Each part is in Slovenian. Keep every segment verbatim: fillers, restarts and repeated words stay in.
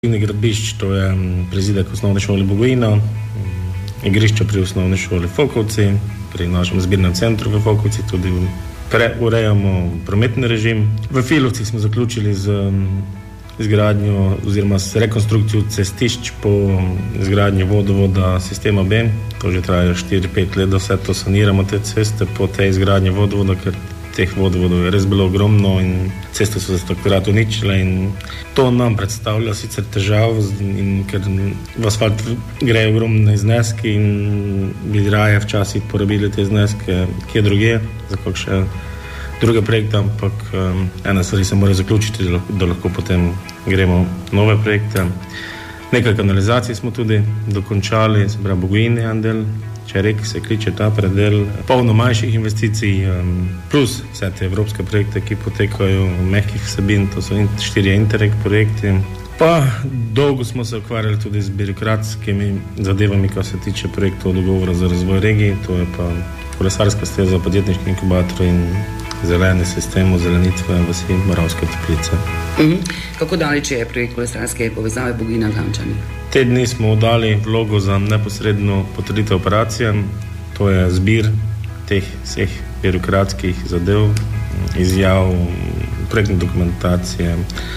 Gradbišč, to je prizidek osnovne šole Bogojina, igrišče pri osnovni šoli Fokovci, pri našem zbirnem centru v Fokovci tudi preurejamo prometni režim. V Filovcih smo zaključili z izgradnjo oziroma s rekonstrukcijo cestišč po izgradnji vodovoda sistema B. To že traja štiri pet let, da vse to saniramo, te ceste po tej izgradnji vodovoda, ker teh vodovodov je res bilo ogromno in ceste so se takrat uničile in to nam predstavlja sicer težav, in ker v asfalt gre ogromne zneski in bi raje včasih porabili te zneske kje druge, za kakšne druge projekte, ampak um, ena stvari se mora zaključiti, da lahko, da lahko potem gremo nove projekte. Nekaj kanalizacij smo tudi dokončali, se pravi Bogojini en del, Čerek se kliče ta predel, polno manjših investicij, plus vse te evropske projekte, ki potekajo mehkih vsebin, to so štiri Interreg projekti. Pa dolgo smo se ukvarjali tudi z birokratskimi zadevami, kar se tiče projektov dogovora za razvoj regij, to je pa kolesarska steza, podjetniški inkubator in zeleni sistem ozelenitve vasi Moravske Toplice. Mm-hmm. Kako daleč je projekt kolesarske povezave Bogojina-Gančani? Te dni smo dali vlogo za neposredno potrditev operacije, to je zbir teh vseh birokratskih zadev, izjav, projektne dokumentacije,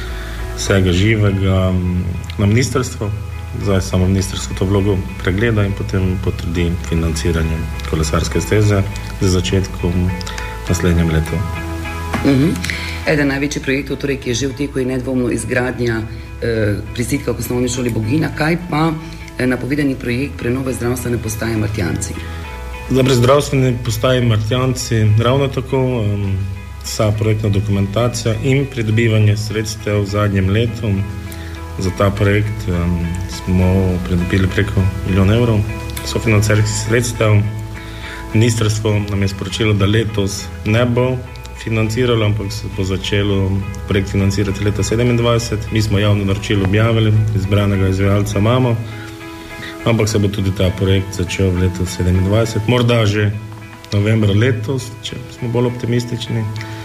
vsega živega na ministrstvo. Zdaj samo ministrstvo to vlogo pregleda in potem potrdi financiranje kolesarske steze za začetkom naslednjem letu. Mm-hmm. Eden največjih projektov, torej, ki je že v teku, je nedvomno izgradnja eh, prizidka v osnovni šoli Bogojina. Kaj pa eh, napovedani projekt prenove zdravstvene postaje Martjanci? Za zdravstvene postaje Martjanci ravno tako um, vsa projektna dokumentacija in pridobivanje sredstev v zadnjem letu. Za ta projekt um, smo pridobili preko milijon evrov sofinancerskih sredstev. Ministrstvo nam je sporočilo, da letos ne bo financiralo, ampak se bo začelo projekt financirati leta sedemindvajset. Mi smo javno naročilo objavili, izbranega izvajalca imamo, ampak se bo tudi ta projekt začel v letu sedemindvajset. Morda že novembra letos, če smo bolj optimistični,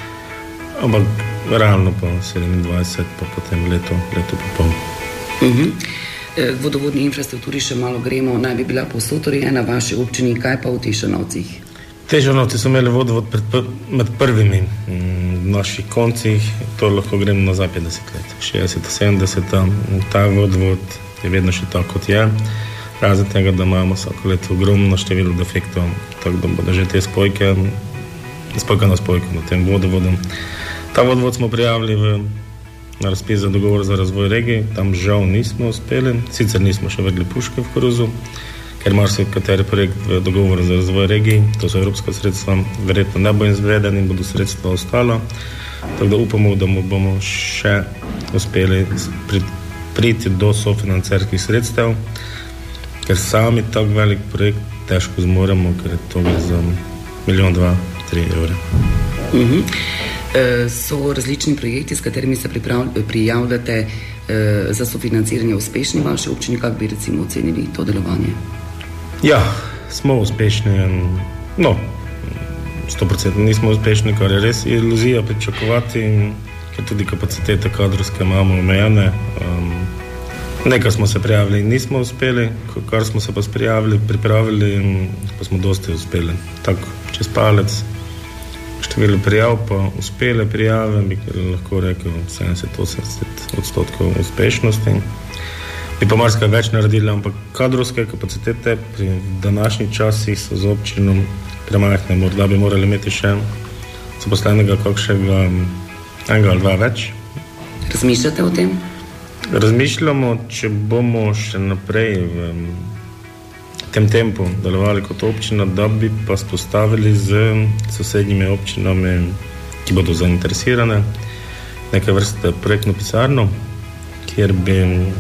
ampak realno pa sedemindvajset, pa potem leto, leto pa pol. Uh-huh. Vodovodni infrastrukturi še malo gremo, naj bi bila povsod urejena vaši občini, kaj pa v Tešanovcih? Tešanovci so imeli vodovod pred, med prvimi v naših koncih, to lahko gremo nazaj petdeset let, šestdeset sedemdeset, ta vodovod je vedno še tako, kot je, razen tega, da imamo vsako leto ogromno število defektov, tako da bodo že te spojke, spojka na spojko na tem vodovodom. Ta vodovod smo prijavili v na razpis za dogovor za razvoj regij, tam žal nismo uspeli, sicer nismo še vrgli puške v koruzo, ker marsikateri projekt v dogovoru za razvoj regij, to so evropska sredstva, verjetno ne bo izveden in bodo sredstva ostala, tako da upamo, da bomo še uspeli priti do sofinancerskih sredstev, ker sami tak velik projekt težko zmoremo, ker je to za milijon, dva, tri evre. Mhm. So različni projekti, s katerimi se prijavljate za sofinanciranje uspešni vaše občini, kako bi recimo ocenili to delovanje? Ja, smo uspešni, no, sto procentno nismo uspešni, kar je res iluzija pričakovati, ker tudi kapacitete kadrovske imamo omejene. Um, nekaj smo se prijavili in nismo uspeli, kar smo se pa prijavili, pripravili, pa smo dosti uspeli. Tako, čez palec. Število prijav pa uspele prijave, bi lahko rekel sedemdeset do osemdeset odstotkov uspešnosti. Bi pa marsikaj več naredili, ampak kadrovske kapacitete pri današnjih časih so z občinom premajhne. Morda bi morali imeti še zaposlenega kakšnega enega ali dva več. Razmišljate o tem? Razmišljamo, če bomo še naprej v tem tempu delovali kot občina, da bi pa spostavili z sosednjimi občinami, ki bodo zainteresirane, neke vrste projektno pisarno, kjer bi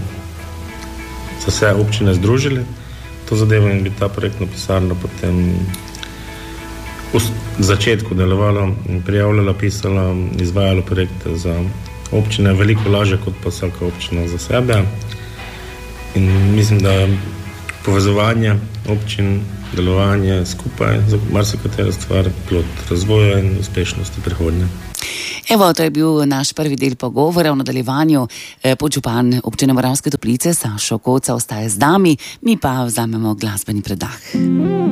se vse občine združili to zadevo in bi ta projektna pisarna potem v začetku delovala, prijavljala, pisala, izvajala projekte za občine, veliko lažje kot pa vsaka občina za sebe. In mislim, da povezovanje občin, delovanje skupaj za marsikatero stvar, plod razvoja in uspešnosti prihodnje. Evo, to je bil naš prvi del pogovora. V nadaljevanju eh, podžupan občine Moravske Toplice Sašo Koca ostaje z nami, mi pa vzamemo glasbeni predah.